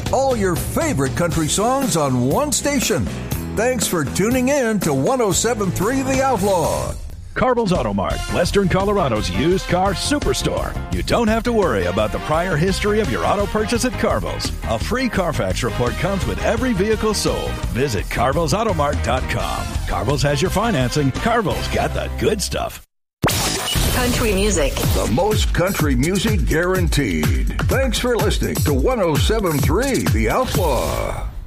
All your favorite country songs on one station. Thanks for tuning in to 107.3 The Outlaw. Carville's Auto Mart, Western Colorado's used car superstore. You don't have to worry about the prior history of your auto purchase at Carville's. A free Carfax report comes with every vehicle sold. Visit CarvillesAutomart.com. Carville's has your financing. Carville's got the good stuff. Country music. The most country music guaranteed. Thanks for listening to 107.3 The Outlaw.